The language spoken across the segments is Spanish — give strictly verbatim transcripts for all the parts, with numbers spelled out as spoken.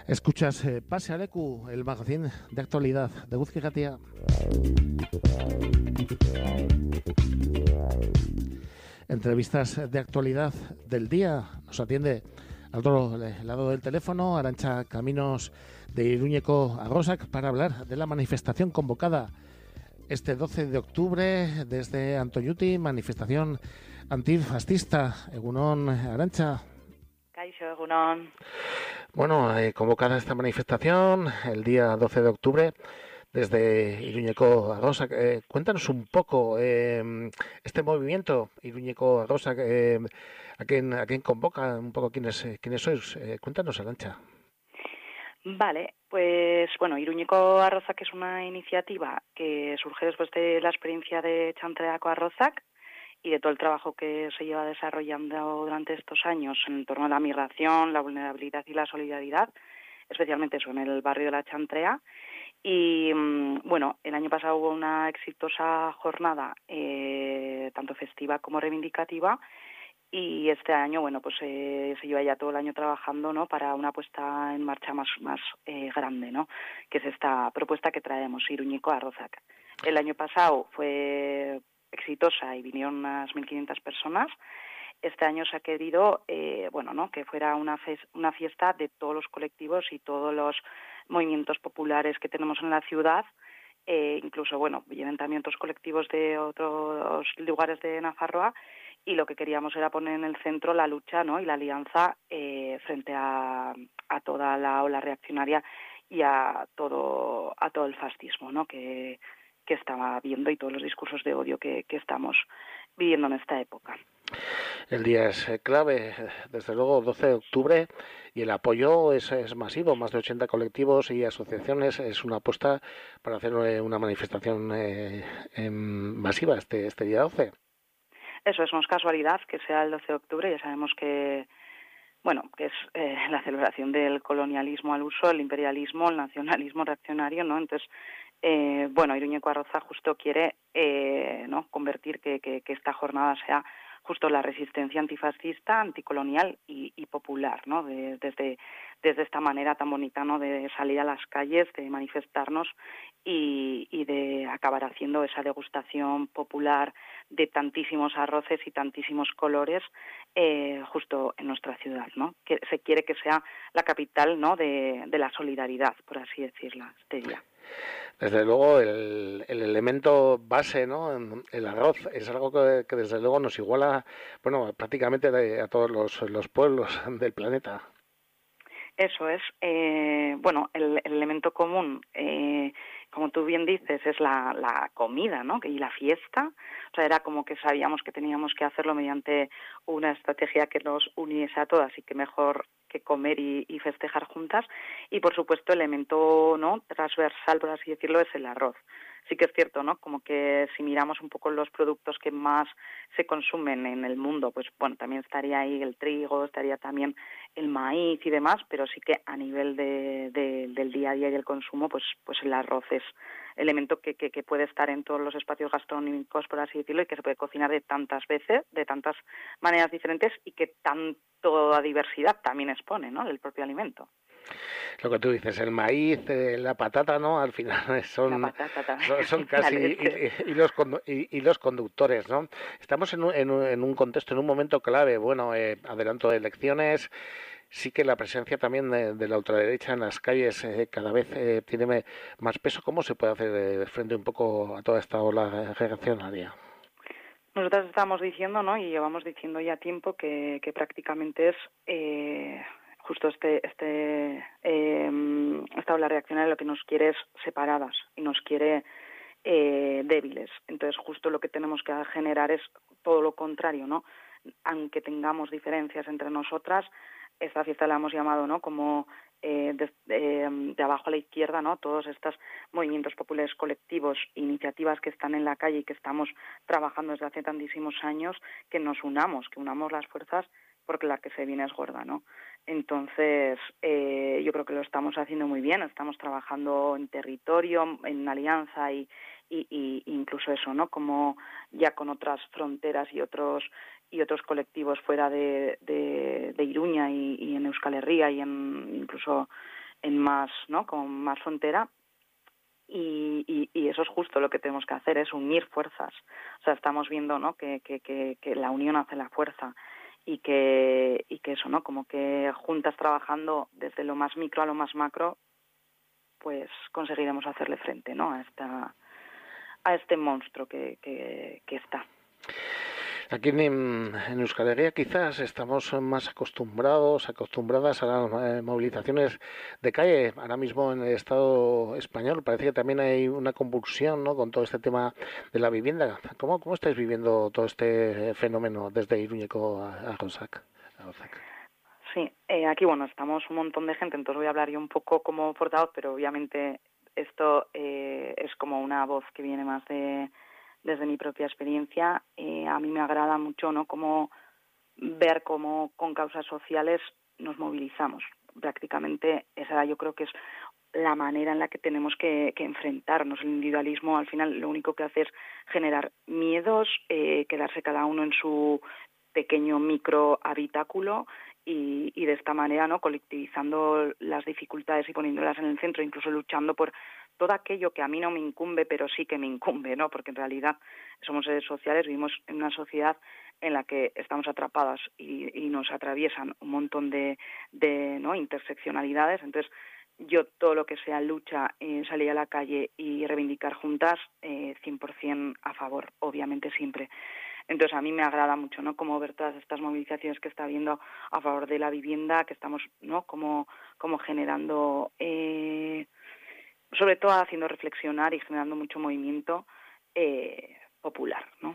Escuchas eh, Pase a Leku, el magazín de actualidad de Eguzki Irratia. Entrevistas de actualidad del día. Nos atiende al otro lado del teléfono Arantxa Caminos de Iruñeko Arrosak para hablar de la manifestación convocada este doce de octubre desde Antoñuti, manifestación antifascista. Egunon, Arantxa. Kaixo, egunon. Bueno, eh, convocada esta manifestación el día doce de octubre desde Iruñeko Arrosak. Eh, cuéntanos un poco eh, este movimiento Iruñeko Arrosak, eh, a quién a quién convoca, un poco quiénes quiénes sois. Eh, cuéntanos, Arantxa. Vale, pues bueno, Iruñeko Arrosak es una iniciativa que surge después de la experiencia de Chantreako Arrosak y de todo el trabajo que se lleva desarrollando durante estos años en torno a la migración, la vulnerabilidad y la solidaridad, especialmente eso en el barrio de la Chantrea. Y bueno, el año pasado hubo una exitosa jornada, eh, tanto festiva como reivindicativa, y este año, bueno, pues eh, se lleva ya todo el año trabajando, ¿no?, para una puesta en marcha más más eh, grande, ¿no?, que es esta propuesta que traemos, Iruñeko Arrosak. El año pasado fue exitosa y vinieron unas mil quinientas personas. Este año se ha querido, eh, bueno, ¿no?, que fuera una, fe- una fiesta de todos los colectivos y todos los movimientos populares que tenemos en la ciudad. Eh, incluso, bueno, vienen también otros colectivos de otros lugares de Nafarroa, y lo que queríamos era poner en el centro la lucha, ¿no?, y la alianza eh, frente a, a toda la ola reaccionaria y a todo a todo el fascismo, ¿no?, que, que estaba viendo, y todos los discursos de odio que, que estamos viviendo en esta época. El día es clave, desde luego, doce de octubre, y el apoyo es, es masivo, más de ochenta colectivos y asociaciones. Es una apuesta para hacer una manifestación eh, eh, masiva este, este día doce. Eso es, no es casualidad que sea el doce de octubre, ya sabemos que, bueno, que es eh, la celebración del colonialismo al uso, el imperialismo, el nacionalismo reaccionario, ¿no? Entonces, eh, bueno, Iruñeko Arrosak justo quiere, eh, ¿no?, convertir que, que, que esta jornada sea justo la resistencia antifascista, anticolonial y, y popular, ¿no?, de, desde, desde esta manera tan bonita, ¿no?, de salir a las calles, de manifestarnos y, y de acabar haciendo esa degustación popular de tantísimos arroces y tantísimos colores eh, justo en nuestra ciudad, ¿no? Que se quiere que sea la capital, ¿no?, de, de la solidaridad, por así decirla, este día. Desde luego, el, el elemento base, ¿no?, el arroz, es algo que, que desde luego nos iguala, bueno, prácticamente de, a todos los, los pueblos del planeta. Eso es. Eh, bueno, el, el elemento común, eh, como tú bien dices, es la, la comida, ¿no?, y la fiesta. O sea, era como que sabíamos que teníamos que hacerlo mediante una estrategia que nos uniese a todas, y que mejor que comer y, y festejar juntas. Y, por supuesto, el elemento, ¿no?, transversal, por así decirlo, es el arroz. Sí que es cierto, ¿no?, como que si miramos un poco los productos que más se consumen en el mundo, pues bueno, también estaría ahí el trigo, estaría también el maíz y demás, pero sí que a nivel de, de, del día a día y del consumo, pues pues el arroz es elemento que, que, que puede estar en todos los espacios gastronómicos, por así decirlo, y que se puede cocinar de tantas veces, de tantas maneras diferentes, y que tanta diversidad también expone, ¿no?, el propio alimento. Lo que tú dices, el maíz, eh, la patata, ¿no?, al final son, la patata son, son casi y, y, los, y, y los conductores, ¿no? Estamos en un, en, un, en un contexto, en un momento clave, bueno, eh, adelanto de elecciones. Sí que la presencia también de, de la ultraderecha en las calles eh, cada vez eh, tiene más peso. ¿Cómo se puede hacer eh, frente un poco a toda esta ola reaccionaria? Nosotros estamos diciendo, ¿no?, y llevamos diciendo ya tiempo que, que prácticamente es eh, justo este este eh, esta ola reaccionaria lo que nos quiere es separadas y nos quiere eh, débiles. Entonces, justo lo que tenemos que generar es todo lo contrario, ¿no? Aunque tengamos diferencias entre nosotras, esta fiesta la hemos llamado, ¿no?, como eh, de, de, de abajo a la izquierda, ¿no?, todos estos movimientos populares colectivos, iniciativas que están en la calle y que estamos trabajando desde hace tantísimos años, que nos unamos, que unamos las fuerzas, porque la que se viene es gorda, ¿no? Entonces, eh, yo creo que lo estamos haciendo muy bien, estamos trabajando en territorio, en alianza y, y, y incluso eso, ¿no?, como ya con otras fronteras y otros y otros colectivos fuera de, de, de Iruña y, y en Euskal Herria y en incluso en más, ¿no? Con más frontera. Y, y, y eso es justo lo que tenemos que hacer, es unir fuerzas. O sea, estamos viendo, ¿no? que, que, que, que la unión hace la fuerza y que, y que eso, ¿no? Como que juntas trabajando desde lo más micro a lo más macro, pues conseguiremos hacerle frente, ¿no? A esta, a este monstruo que, que, que está. Aquí en, en Euskal Herria quizás estamos más acostumbrados, acostumbradas a las eh, movilizaciones de calle. Ahora mismo en el Estado español parece que también hay una convulsión, ¿no? Con todo este tema de la vivienda. ¿Cómo, cómo estáis viviendo todo este fenómeno desde Iruñeco a, a Rosac? A Rosac? Sí, eh, aquí bueno, estamos un montón de gente, entonces voy a hablar yo un poco como portavoz, pero obviamente esto eh, es como una voz que viene más de desde mi propia experiencia. Eh, a mí me agrada mucho, ¿no? Como ver cómo con causas sociales nos movilizamos. Prácticamente esa yo creo que es la manera en la que tenemos que, que enfrentarnos. El individualismo al final lo único que hace es generar miedos, eh, quedarse cada uno en su pequeño micro habitáculo y, y de esta manera, ¿no? Colectivizando las dificultades y poniéndolas en el centro, incluso luchando por todo aquello que a mí no me incumbe, pero sí que me incumbe, ¿no? Porque en realidad somos seres sociales, vivimos en una sociedad en la que estamos atrapadas y, y nos atraviesan un montón de, de ¿no? interseccionalidades. Entonces, yo todo lo que sea lucha, eh, salir a la calle y reivindicar juntas, eh, cien por ciento a favor, obviamente siempre. Entonces, a mí me agrada mucho, ¿no? Como ver todas estas movilizaciones que está habiendo a favor de la vivienda, que estamos, ¿no? Como, como generando, eh, sobre todo haciendo reflexionar y generando mucho movimiento eh, popular, ¿no?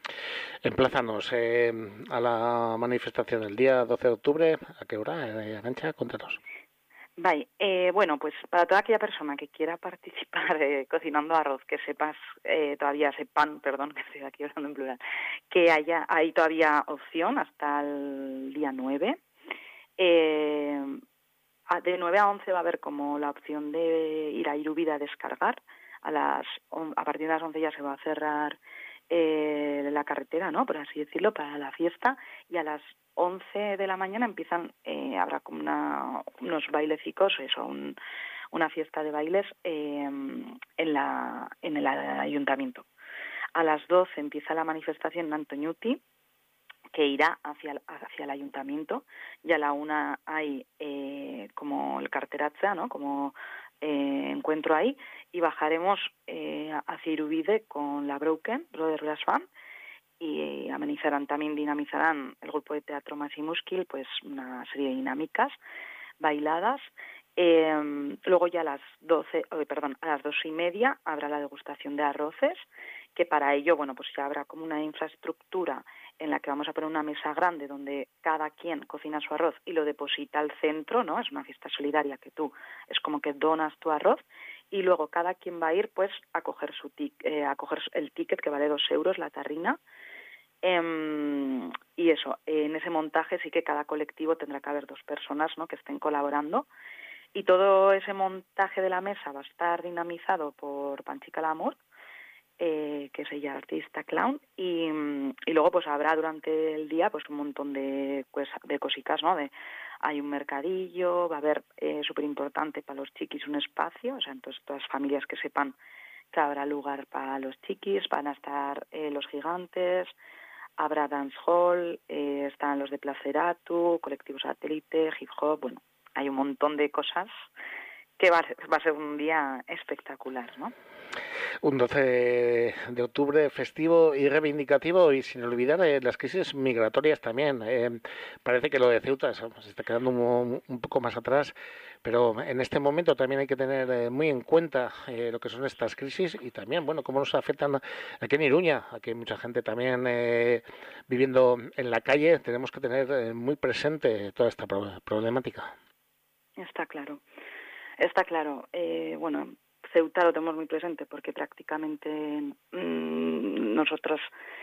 Emplázanos eh, a la manifestación el día doce de octubre. ¿A qué hora, eh, Arantxa? Cuéntanos. Vale, eh, bueno, pues para toda aquella persona que quiera participar eh, cocinando arroz, que sepas eh, todavía, sepan, perdón, que estoy aquí hablando en plural, que haya hay todavía opción hasta el día nueve. Eh, de nueve a once va a haber como la opción de ir a Irubide a descargar. A las a partir de las once ya se va a cerrar eh, la carretera, ¿no? Por así decirlo, para la fiesta, y a las once de la mañana empiezan, eh, habrá como una, unos bailecicos, eso, un, una fiesta de bailes eh, en, la, en el ayuntamiento. A las doce empieza la manifestación en Antoñuti, que irá hacia, hacia el ayuntamiento, y a la una hay eh, como el carteratza, ¿no? Como eh, encuentro ahí, y bajaremos eh, hacia Irubide con la Broken, Brother Brass Band, y amenizarán, también dinamizarán el grupo de teatro Masimuskil, pues una serie de dinámicas, bailadas. Eh, luego ya a las doce, oh, perdón, a las dos y media habrá la degustación de arroces, que para ello, bueno, pues ya habrá como una infraestructura en la que vamos a poner una mesa grande donde cada quien cocina su arroz y lo deposita al centro, ¿no? Es una fiesta solidaria que tú, es como que donas tu arroz, y luego cada quien va a ir pues a coger su tic, eh, a coger el ticket, que vale dos euros la tarrina. Eh, y eso, en ese montaje sí que cada colectivo tendrá que haber dos personas, ¿no? Que estén colaborando, y todo ese montaje de la mesa va a estar dinamizado por Panchica Lamour, eh, que es ella artista clown, y, y luego pues habrá durante el día pues un montón de, pues, de cositas, ¿no? De, hay un mercadillo, va a haber, eh, súper importante para los chiquis, un espacio, o sea, entonces todas las familias que sepan que habrá lugar para los chiquis, van a estar eh, los gigantes, habrá dancehall, eh, están los de Placeratu, colectivo satélite, hip hop, bueno, hay un montón de cosas que va a ser, va a ser un día espectacular, ¿no? Un doce de octubre festivo y reivindicativo, y sin olvidar eh, las crisis migratorias también. Eh, parece que lo de Ceuta se está quedando un, un poco más atrás, pero en este momento también hay que tener eh, muy en cuenta eh, lo que son estas crisis, y también, bueno, cómo nos afectan aquí en Iruña. Aquí hay mucha gente también eh, viviendo en la calle. Tenemos que tener eh, muy presente toda esta pro- problemática. Está claro, está claro. Eh, bueno, Ceuta lo tenemos muy presente porque prácticamente mmm, nosotros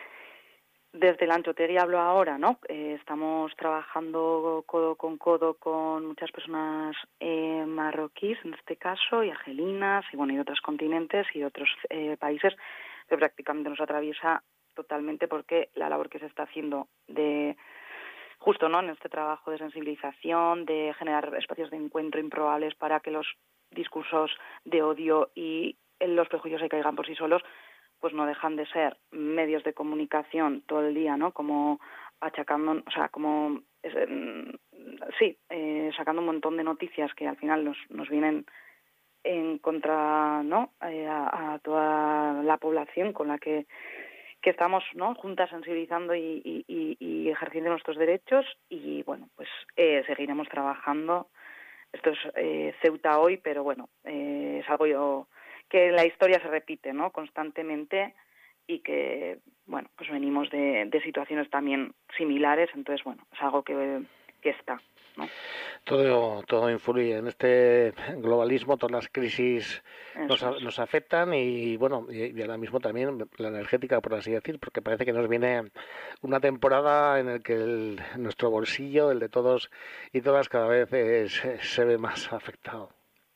desde la Anchotegui hablo ahora, ¿no? Eh, estamos trabajando codo con codo con muchas personas eh, marroquíes, en este caso, y argelinas, y bueno, y de otros continentes y otros eh, países, que prácticamente nos atraviesa totalmente, porque la labor que se está haciendo de justo, ¿no?, en este trabajo de sensibilización, de generar espacios de encuentro improbables para que los discursos de odio y los prejuicios se caigan por sí solos, pues no dejan de ser medios de comunicación todo el día, ¿no?, como achacando, o sea, como, eh, sí, eh, sacando un montón de noticias que al final nos, nos vienen en contra, ¿no?, eh, a, a toda la población con la que que estamos, ¿no?, juntas sensibilizando y, y, y ejerciendo nuestros derechos. Y bueno, pues eh, seguiremos trabajando. Esto es eh, Ceuta hoy, pero bueno, eh, es algo yo, que la historia se repite, ¿no?, constantemente, y que, bueno, pues venimos de, de situaciones también similares. Entonces, bueno, es algo que, que está, ¿no? Todo, todo influye en este globalismo, todas las crisis nos, Eso es. nos afectan y bueno, y, y ahora mismo también la energética, por así decir, porque parece que nos viene una temporada en la que el, nuestro bolsillo, el de todos y todas, cada vez es, se ve más afectado.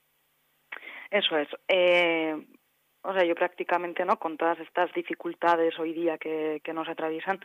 Eso es. Eh, o sea, yo prácticamente, ¿no?, con todas estas dificultades hoy día que, que nos atraviesan,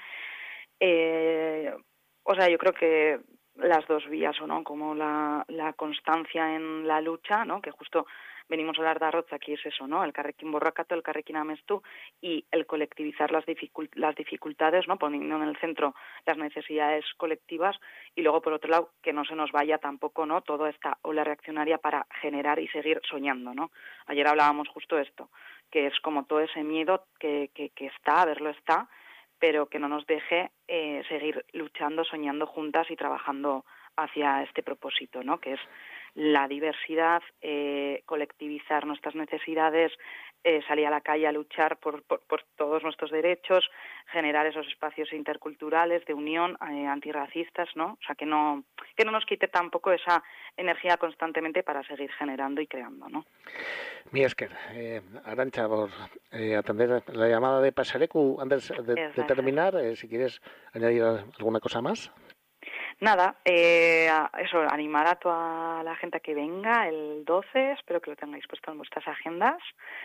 eh, o sea, yo creo que las dos vías, o no, como la, la constancia en la lucha, ¿no?, que justo venimos a hablar de Arroza, que es eso, ¿no?, el Elkarrekin Borrokato, el Elkarrekin Amestu, y el colectivizar las, dificult- las dificultades, ¿no?, poniendo en el centro las necesidades colectivas, y luego, por otro lado, que no se nos vaya tampoco, ¿no?, toda esta ola reaccionaria para generar y seguir soñando, ¿no? Ayer hablábamos justo de esto, que es como todo ese miedo que, que, que está, a verlo está, pero que no nos deje eh, seguir luchando, soñando juntas y trabajando hacia este propósito, ¿no?, que es la diversidad, eh, colectivizar nuestras necesidades, eh, salir a la calle a luchar por, por, por todos nuestros derechos, generar esos espacios interculturales de unión, eh, antirracistas, ¿no? O sea, que no que no nos quite tampoco esa energía constantemente para seguir generando y creando, ¿no? Mi esker, eh, Arantxa, por eh, atender la llamada de Pasalecu antes de, de terminar, eh, si quieres añadir alguna cosa más. Nada, eh, eso, animar a toda la gente a que venga el doce, espero que lo tengáis puesto en vuestras agendas,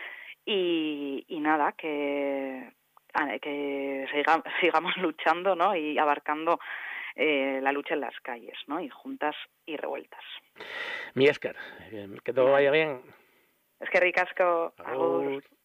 y, y nada, que, que siga, sigamos luchando, ¿no?, y abarcando eh, la lucha en las calles, ¿no?, y juntas y revueltas. Mi esker, que todo vaya bien. Es que ricasco. Agur.